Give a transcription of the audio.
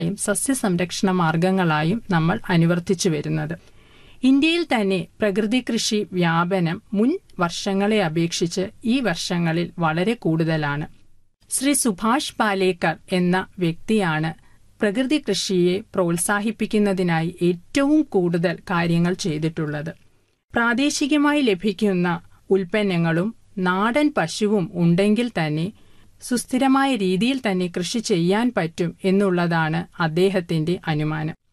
സസ്യസംരക്ഷണ മാർഗങ്ങളായും നമ്മൾ അനുവർത്തിച്ചു വരുന്നത്. ഇന്ത്യയിൽ തന്നെ പ്രകൃതി കൃഷി വ്യാപനം മുൻ വർഷങ്ങളെ അപേക്ഷിച്ച് ഈ വർഷങ്ങളിൽ വളരെ കൂടുതലാണ്. ശ്രീ സുഭാഷ് പാലേക്കർ എന്ന വ്യക്തിയാണ് പ്രകൃതി കൃഷിയെ പ്രോത്സാഹിപ്പിക്കുന്നതിനായി ഏറ്റവും കൂടുതൽ കാര്യങ്ങൾ ചെയ്തിട്ടുള്ളത്. പ്രാദേശികമായി ലഭിക്കുന്ന ഉൽപ്പന്നങ്ങളും നാടൻ പശുവും ഉണ്ടെങ്കിൽ തന്നെ സുസ്ഥിരമായ രീതിയിൽ തന്നെ കൃഷി ചെയ്യാൻ പറ്റും എന്നുള്ളതാണ് അദ്ദേഹത്തിന്റെ അനുമാനം.